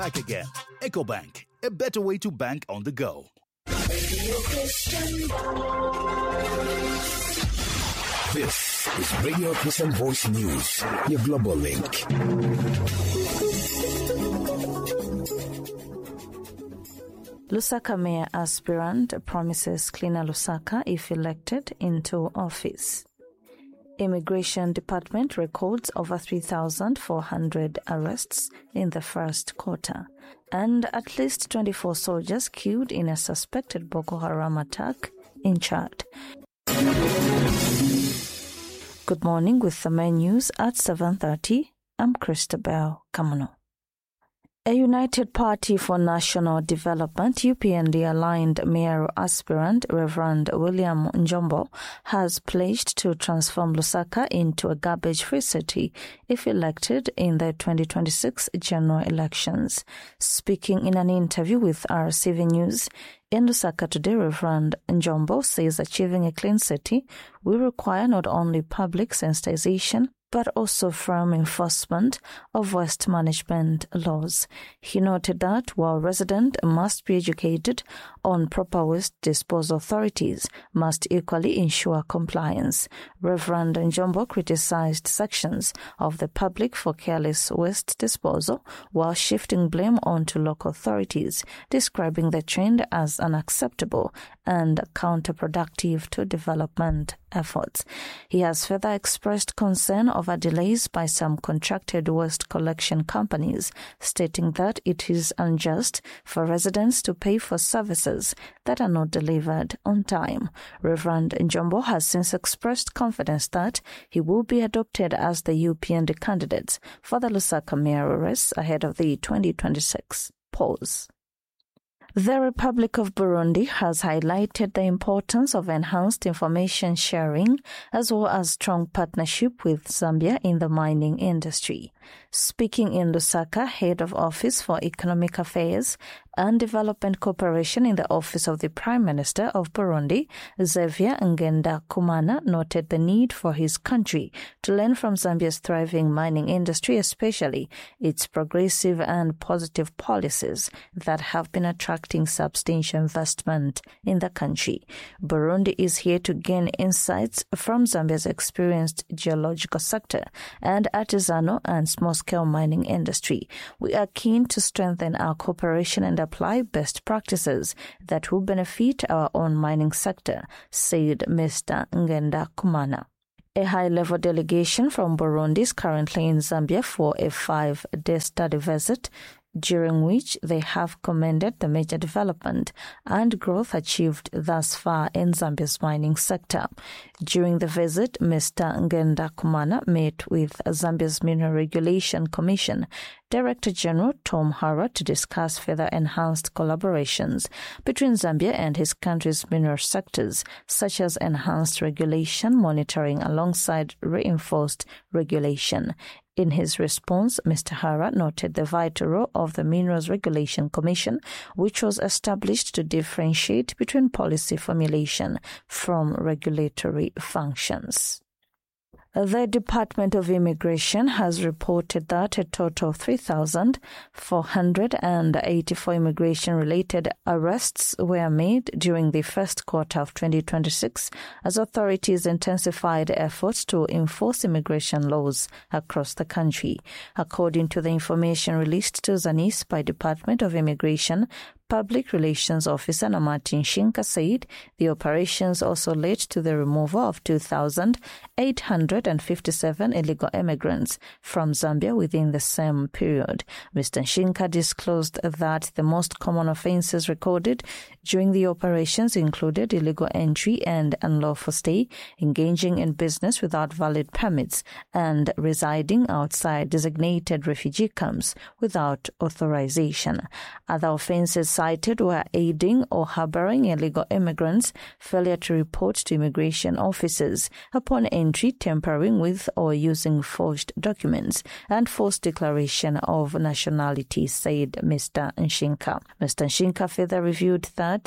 Back again. EcoBank, a better way to bank on the go. This is Radio Christian Voice News, your global link. Lusaka Mayor aspirant promises cleaner Lusaka if elected into office. Immigration Department records over 3,400 arrests in the first quarter, and at least 24 soldiers killed in a suspected Boko Haram attack in Chad. Good morning with the main news at 7:30. I'm Christabel Kamano. A United Party for National Development UPND-aligned mayoral aspirant Reverend William Njombo has pledged to transform Lusaka into a garbage-free city if elected in the 2026 general elections. Speaking in an interview with RCV News in Lusaka today, Reverend Njombo says achieving a clean city will require not only public sensitization but also firm enforcement of waste management laws. He noted that while residents must be educated on proper waste disposal, authorities must equally ensure compliance. Reverend Njombo criticized sections of the public for careless waste disposal while shifting blame onto local authorities, describing the trend as unacceptable and counterproductive to development efforts. He has further expressed concern over delays by some contracted waste collection companies, stating that it is unjust for residents to pay for services that are not delivered on time. Reverend Njombo has since expressed confidence that he will be adopted as the UPND candidate for the Lusaka mayoral race ahead of the 2026 polls. The Republic of Burundi has highlighted the importance of enhanced information sharing as well as strong partnership with Zambia in the mining industry. Speaking in Lusaka, Head of Office for Economic Affairs and Development Cooperation in the Office of the Prime Minister of Burundi, Xavier Ngendakumana, noted the need for his country to learn from Zambia's thriving mining industry, especially its progressive and positive policies that have been attracting substantial investment in the country. Burundi is here to gain insights from Zambia's experienced geological sector and artisanal and small-scale mining industry. We are keen to strengthen our cooperation and apply best practices that will benefit our own mining sector, said Mr. Ngendakumana. A high-level delegation from Burundi is currently in Zambia for a 5-day study visit, during which they have commended the major development and growth achieved thus far in Zambia's mining sector. During the visit, Mr. Ngendakumana met with Zambia's Mineral Regulation Commission Director General Tom Hara to discuss further enhanced collaborations between Zambia and his country's mineral sectors, such as enhanced regulation monitoring alongside reinforced regulation. In his response, Mr. Hara noted the vital role of the Minerals Regulation Commission, which was established to differentiate between policy formulation from regulatory functions. The Department of Immigration has reported that a total of 3,484 immigration-related arrests were made during the first quarter of 2026 as authorities intensified efforts to enforce immigration laws across the country. According to the information released to ZANIS by Department of Immigration, Public Relations Officer Namati Nshinka said the operations also led to the removal of 2,857 illegal immigrants from Zambia within the same period. Mr. Nshinka disclosed that the most common offences recorded during the operations included illegal entry and unlawful stay, engaging in business without valid permits, and residing outside designated refugee camps without authorization. Other offences cited were aiding or harboring illegal immigrants, failure to report to immigration officers upon entry, tampering with or using forged documents, and forced declaration of nationality, said Mr. Nshinka. Mr. Nshinka further revealed that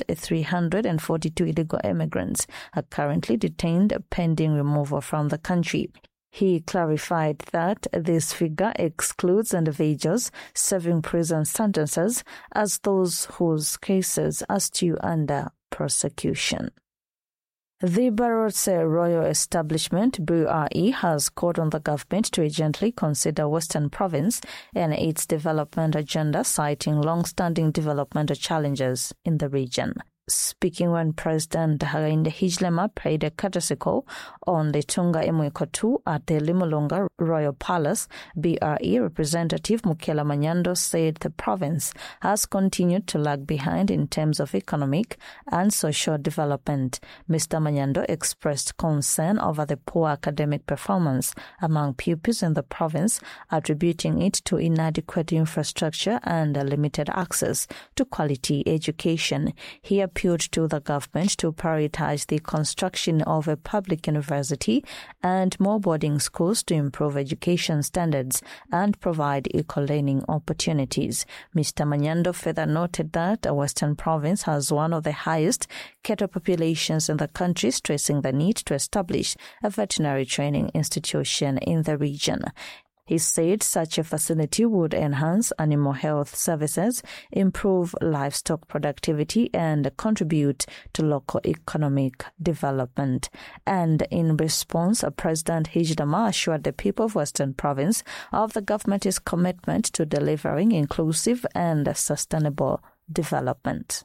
342 illegal immigrants are currently detained pending removal from the country. He clarified that this figure excludes individuals serving prison sentences as those whose cases are still under prosecution. The Barotse Royal Establishment, BRE, has called on the government to urgently consider Western Province and its development agenda, citing long-standing developmental challenges in the region. Speaking when President Hakainde Hichilema paid a courtesy call on the Tunga Imwiko II at the Limulunga Royal Palace, BRE Representative Mukela Manyando said the province has continued to lag behind in terms of economic and social development. Mr. Manyando expressed concern over the poor academic performance among pupils in the province, attributing it to inadequate infrastructure and limited access to quality education. He appealed to the government to prioritize the construction of a public university and more boarding schools to improve education standards and provide equal learning opportunities. Mr. Manyando further noted that a Western Province has one of the highest cattle populations in the country, stressing the need to establish a veterinary training institution in the region. He said such a facility would enhance animal health services, improve livestock productivity, and contribute to local economic development. And in response, President Hichilema assured the people of Western Province of the government's commitment to delivering inclusive and sustainable development.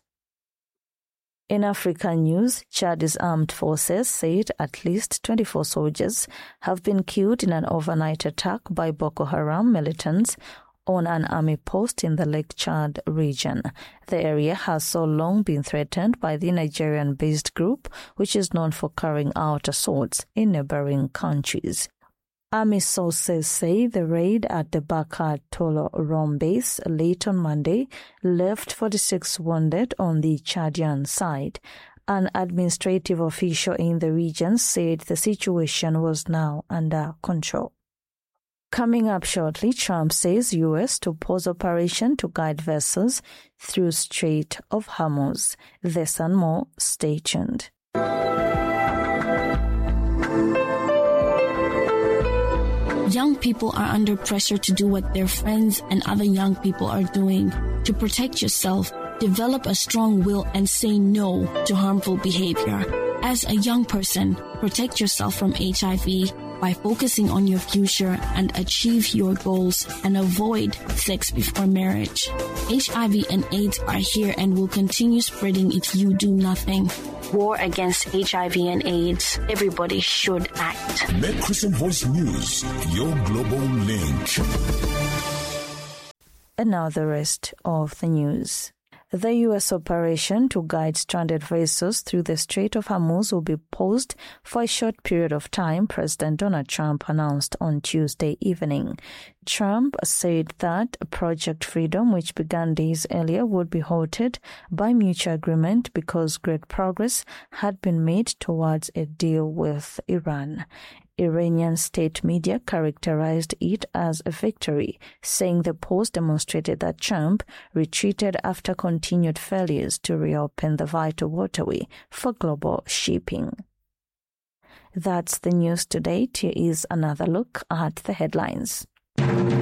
In African news, Chad's armed forces said at least 24 soldiers have been killed in an overnight attack by Boko Haram militants on an army post in the Lake Chad region. The area has so long been threatened by the Nigerian-based group, which is known for carrying out assaults in neighboring countries. Army sources say the raid at the Bakar Tolo Rom base late on Monday left 46 wounded on the Chadian side. An administrative official in the region said the situation was now under control. Coming up shortly, Trump says U.S. to pause operation to guide vessels through Strait of Hormuz. This and more, stay tuned. Young people are under pressure to do what their friends and other young people are doing. To protect yourself, develop a strong will and say no to harmful behavior. As a young person, protect yourself from HIV by focusing on your future and achieve your goals and avoid sex before marriage. HIV and AIDS are here and will continue spreading if you do nothing. War against HIV and AIDS. Everybody should act. Met Christian Voice News, your global link. And now the rest of the news. The U.S. operation to guide stranded vessels through the Strait of Hormuz will be paused for a short period of time, President Donald Trump announced on Tuesday evening. Trump said that Project Freedom, which began days earlier, would be halted by mutual agreement because great progress had been made towards a deal with Iran. Iranian state media characterized it as a victory, saying the pause demonstrated that Trump retreated after continued failures to reopen the vital waterway for global shipping. That's the news today. Here is another look at the headlines.